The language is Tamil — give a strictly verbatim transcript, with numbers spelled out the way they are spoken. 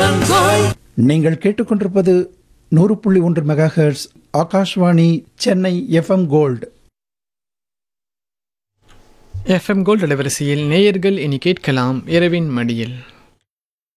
FM gold. நீங்கள் கேட்டுக்கொண்டிருப்பது நூறு புள்ளி ஒன்று mega hertz Akashvani Chennai FM gold. FM gold அலைவரிசையில் நேயர்கள் இனி கேட்கலாம் இரவின் மடியில்.